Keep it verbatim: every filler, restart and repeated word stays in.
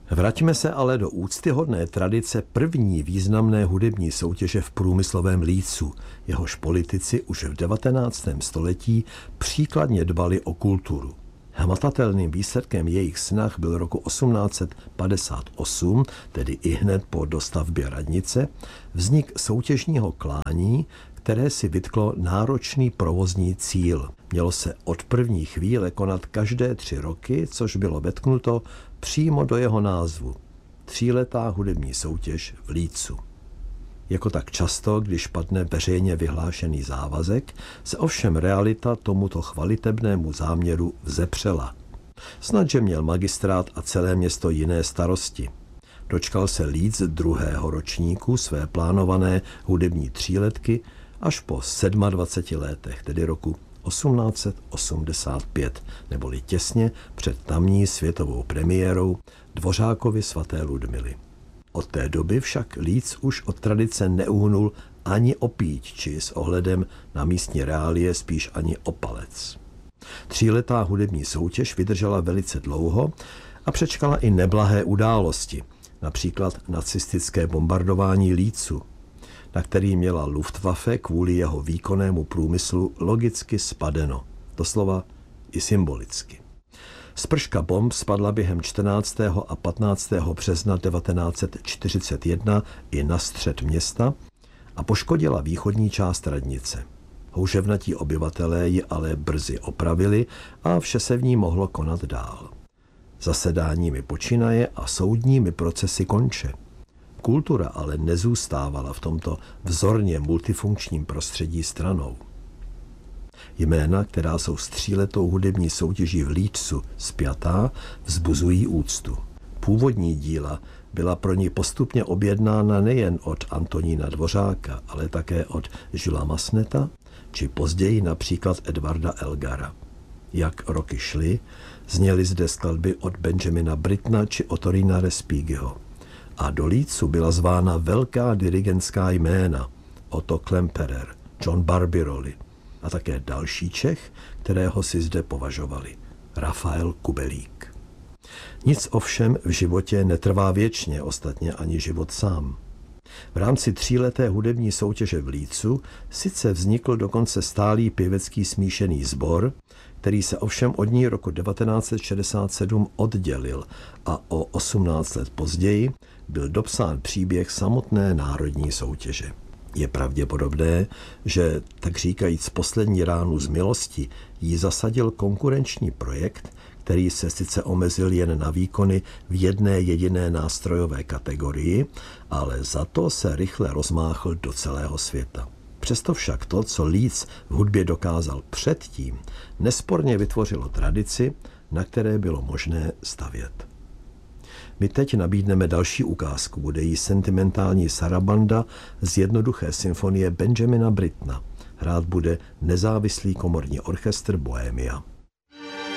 Vraťme se ale do úctyhodné tradice první významné hudební soutěže v průmyslovém Lícu. Jehož politici už v devatenáctém století příkladně dbali o kulturu. Hmatatelným výsledkem jejich snah byl roku osmnáct set padesát osm, tedy ihned po dostavbě radnice, vznik soutěžního klání, které si vytklo náročný provozní cíl. Mělo se od první chvíle konat každé tři roky, což bylo vetknuto přímo do jeho názvu. Tříletá hudební soutěž v Lícu. Jako tak často, když padne veřejně vyhlášený závazek, se ovšem realita tomuto chvalitebnému záměru vzepřela. Snadže měl magistrát a celé město jiné starosti. Dočkal se Líc druhého ročníku své plánované hudební tříletky až po dvaceti sedmi letech, tedy roku osmnáct set osmdesát pět, neboli těsně před tamní světovou premiérou Dvořákovy svaté Ludmily. Od té doby však Líc už od tradice neuhnul ani o píď, či s ohledem na místní reálie spíš ani o palec. Tříletá hudební soutěž vydržela velice dlouho a přečkala i neblahé události, například nacistické bombardování Lícu, na který měla Luftwaffe kvůli jeho výkonnému průmyslu logicky spadeno, doslova i symbolicky. Sprška bomb spadla během čtrnáctého a patnáctého března devatenáct set čtyřicet jedna i na střed města a poškodila východní část radnice. Houževnatí obyvatelé ji ale brzy opravili a vše se v ní mohlo konat dál. Zasedáními počínaje a soudními procesy konče. Kultura ale nezůstávala v tomto vzorně multifunkčním prostředí stranou. Jména, která jsou s tříletou hudební soutěží v Lícu spjatá, vzbuzují úctu. Původní díla byla pro ní postupně objednána nejen od Antonína Dvořáka, ale také od Žila Masneta, či později například Edvarda Elgara. Jak roky šly, zněly zde skladby od Benjamina Brittna či Ottorina Respighiho. A do Lícu byla zvána velká dirigentská jména Otto Klemperer, John Barbirolli a také další Čech, kterého si zde považovali, Rafael Kubelík. Nic ovšem v životě netrvá věčně, ostatně ani život sám. V rámci tříleté hudební soutěže v Lícu sice vznikl dokonce stálý pěvecký smíšený sbor, který se ovšem od ní roku devatenáct set šedesát sedm oddělil a o osmnáct let později byl dopsán příběh samotné národní soutěže. Je pravděpodobné, že tak říkajíc poslední ránu z milosti jí zasadil konkurenční projekt, který se sice omezil jen na výkony v jedné jediné nástrojové kategorii, ale za to se rychle rozmáchl do celého světa. Přesto však to, co Líc v hudbě dokázal předtím, nesporně vytvořilo tradici, na které bylo možné stavět. My teď nabídneme další ukázku, bude jí sentimentální sarabanda z jednoduché symfonie Benjamina Brittna. Hrát bude nezávislý komorní orchestr Bohemia.